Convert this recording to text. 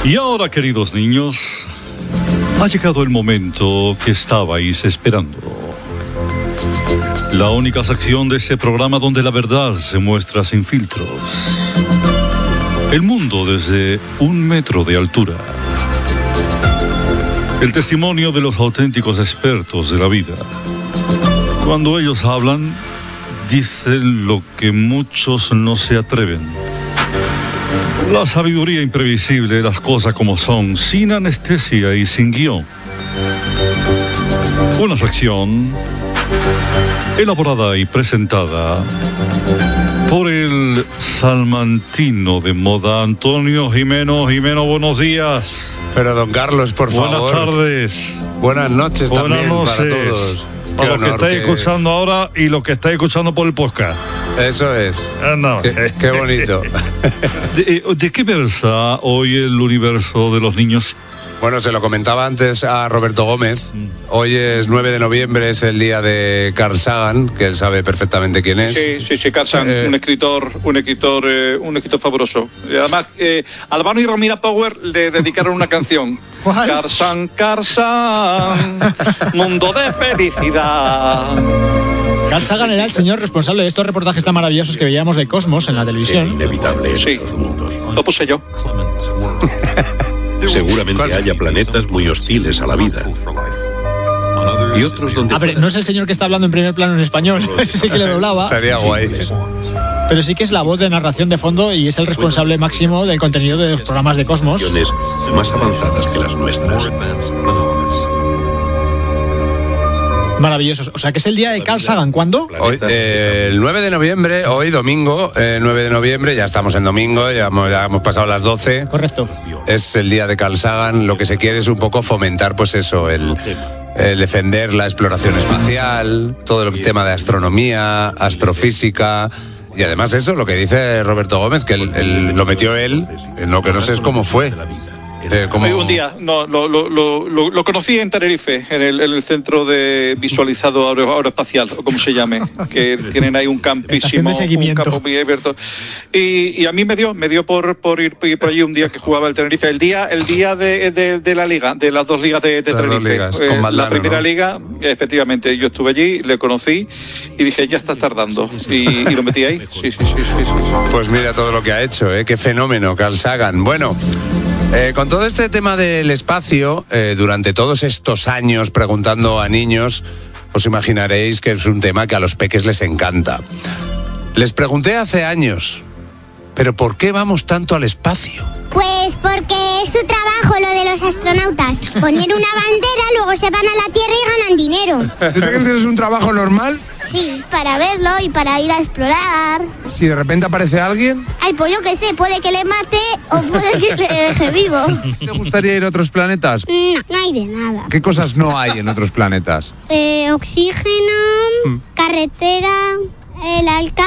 Y ahora, queridos niños, ha llegado el momento que estabais esperando. La única sección de este programa donde la verdad se muestra sin filtros. El mundo desde 1 metro de altura. El testimonio de los auténticos expertos de la vida. Cuando ellos hablan, dicen lo que muchos no se atreven. La sabiduría imprevisible de las cosas como son, sin anestesia y sin guión. Una sección elaborada y presentada por el salmantino de moda Antonio Jimeno. Jimeno, buenos días. Pero don Carlos, por favor. Buenas tardes. Buenas noches también para todos. A los que estáis escuchando ahora y los que estáis escuchando por el podcast. Eso es. No. Qué bonito. ¿De qué versa hoy el universo de los niños? Bueno, se lo comentaba antes a Roberto Gómez. Hoy es 9 de noviembre, es el día de Carl Sagan, que él sabe perfectamente quién es. Sí, Carl Sagan, un escritor fabuloso. Además, Albano y Romina Power le dedicaron una canción. ¿Cuál? Carl Sagan, mundo de felicidad. Carl Sagan era el señor responsable de estos reportajes tan maravillosos que veíamos de Cosmos en la televisión. Inevitable Sí, los mundos. lo puse yo. Seguramente haya planetas muy hostiles a la vida. Y otros donde... A ver, no es el señor que está hablando en primer plano en español, ese sí que le doblaba. Estaría guay. Pero sí que es la voz de narración de fondo y es el responsable máximo del contenido de los programas de Cosmos. más avanzadas que las nuestras. Maravillosos. O sea, que es el día de Carl Sagan. ¿Cuándo? Hoy, el 9 de noviembre, hoy domingo, 9 de noviembre, ya estamos en domingo, ya hemos pasado las 12. Correcto. Es el día de Carl Sagan. Lo que se quiere es un poco fomentar, pues eso, el defender la exploración espacial, todo el tema de astronomía, astrofísica. Y además eso, lo que dice Roberto Gómez, que lo metió él, lo que no sé es cómo fue. Un día, lo conocí en Tenerife, en el centro de visualizado aeroespacial, o como se llame, que tienen ahí un campísimo, un campo muy abierto. Y a mí me dio por ir por allí un día que jugaba el Tenerife, el día de la liga, de las 2 ligas de Tenerife. Ligas, con Maldano, la primera, ¿no? Liga, efectivamente, yo estuve allí, le conocí y dije, ya estás tardando. Y lo metí ahí. Sí. Pues mira todo lo que ha hecho, qué fenómeno, Carl Sagan. Bueno, con todo este tema del espacio, durante todos estos años preguntando a niños, os imaginaréis que es un tema que a los peques les encanta. Les pregunté hace años, ¿pero por qué vamos tanto al espacio? Pues porque es su trabajo lo de los astronautas. Poner una bandera, luego se van a la Tierra y ganan dinero. ¿Tú crees que es un trabajo normal? Sí, para verlo y para ir a explorar. Si de repente aparece alguien. Ay, pues yo qué sé, puede que le mate o puede que le deje vivo. ¿Te gustaría ir a otros planetas? No hay de nada. ¿Qué cosas no hay en otros planetas? Oxígeno, carretera, el alcalde.